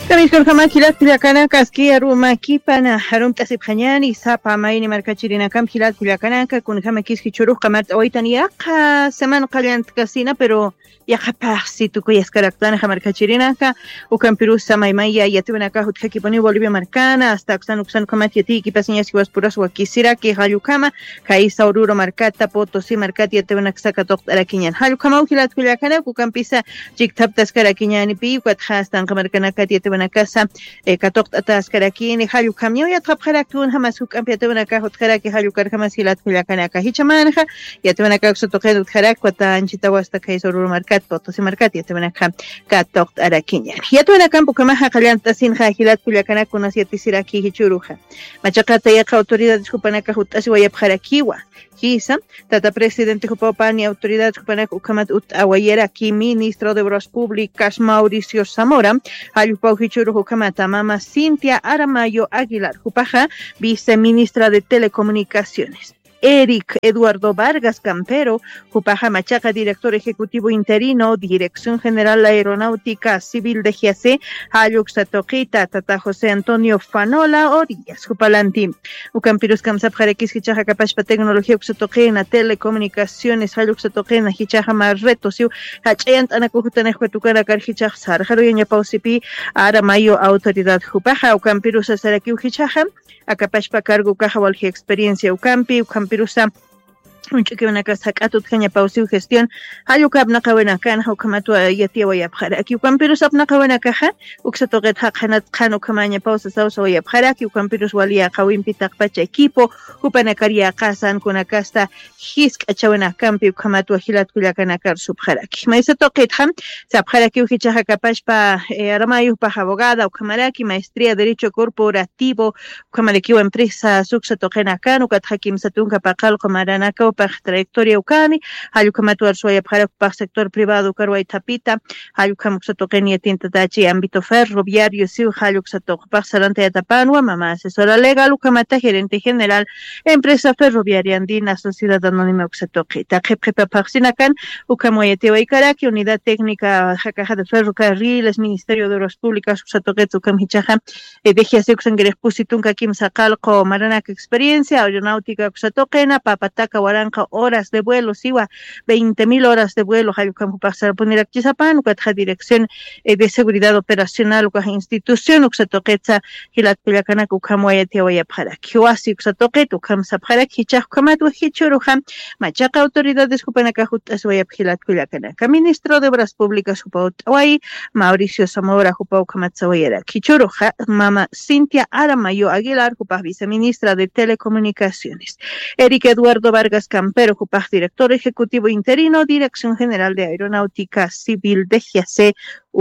También kama kilat pilakana kaskia ruma kipana harum tasib khanyani sapa maini markachirina kam kilat pilakana kun kama kiski churuq kamat oitani yaqa semana qaliant kasina pero yaqa pasi tu kuyas karaktana markachirina ka ukan Perú samaymaya yatibana ka hutkaki poni Bolivia marcana hasta uksan kamat yati ki pasiñas was puras wakisira ki halukama kai saururo markata Potosí markat yatibana saka toqtara kinyan halukama kilat pilakana kukan pisa jiktap taskara kinyani pi kwat khastan kamarkana ka yatibana casa katokt atas karakini halu kamyo ya trapkharakun hamasuk ampiatuna ka hotkaraki halu karkamas hilat kulakana ka hichamanja yatuna ka sotoqed kharak wata anchita wasta kai sorur markat Potosí markat yatuna ka katokt arakinya yatuna kampo kama haqalanta sin hilat kulakana kunas yatisiraki hichuruja machaqata ya autoridades kupanaka hutasi wayap kharakiwa Kisa, tata presidente Jupapani, autoridad Jupanak Ukamat Awayera, ki ministro de Obras Públicas Mauricio Zamora, Ayupau Hichuru Jukamata, Mama Cintia Aramayo Aguilar, Jupaja, viceministra de Telecomunicaciones. Eric Eduardo Vargas Campero, Jupaja Machaca, director ejecutivo interino, Dirección General Aeronáutica Civil de GIAC, Ayuk Satoquita, Tata José Antonio Fanola, Orillas, Jupalanti, Ucampirus Kamsapjarequis, Hichaja Capachpa Tecnología, Uxatoquena, Telecomunicaciones, Ayuk Satoquena, Hichaja Marretos, Hachayant Anacujutanejhuetucara, Carhichaj Sarjaroya Pausipi, Aramayo, Autoridad Jupaja, Ucampirus Asaraki Hichaja, Acapachpa Cargo Cajawalji Experiencia Ucampirusa unchiki una casa katut kanya pausiu gestión hayukab naqawena kan hukamatu yati wayabkhara ki ukampirus apna qawena kaha uksatoqet haqanat qanu kamanya pausa sausa wayabkhara ki ukampirus walia qawin pitaqpacha equipo hupana karia qasan kuna kasta hisk achawena kampi ukamatu hilat kulakana kar subkhara ki maisa toqet ham sabkhara ki ukichaha kapashpa aramayu pa abogada ukamaraki maestría derecho corporativo ukamaleki empresa suksatoqena kan ukat hakim satunka paqal qomaranaka trayectoria ukani hayukamatu arsuaya para sector privado karway tapita hayukamuxatoqenia tinta tachi ámbito ferroviario siu hayuksatoq pasarante atapanwa mama asesora legal ukamata gerente general empresa ferroviaria andina sociedad anónima uksatoqita qeqepa paxinakan ukamoyete waykaraki unidad técnica caja de ferrocarriles ministerio de obras públicas uksatoqet ukamhichaja dejiase uksangerejpusitunka kimsaqalqo maranaka experiencia aeronáutica uksatoqena papataka waran horas de vuelo, siwa 20,000 horas de vuelo, hayukam pasar poner aquí zapan, ukatja dirección de seguridad operacional, ukatja institución, uksatoquetza, hilat pilakana, ukamoyate wayapara, kiwasi uksatoquet, ukam sapara, kichaj kamat, ukichuruham, machaca autoridades, kupanakajutas, wayap hilat pilakana, ministro de Obras Públicas, upautawan, Mauricio Zamora, upaukamatzawayera, kichuruja, mama Cintia Aramayo Aguilar, upaj viceministra de Telecomunicaciones, Eric Eduardo Vargas Campero, Jupaj, director ejecutivo interino, Dirección General de Aeronáutica Civil de GIAC,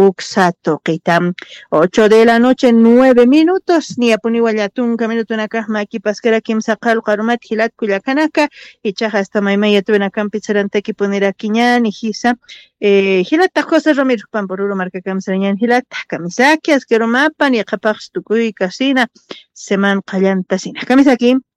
Uxatoqitam. 8 de la noche, 9 minutos. Ni apuniwallatun, caminutuna maki pasquera kim saqal qarumat hilat kuyakanaka, y chaja hasta maimaya tuna campizaranteki ponera quiñan y hisa. Hilat cosas romir pamporuro marca camsarañan hilat camisaki, asquero mapan y capaz tucuy casina, seman callantasina. Camisaki.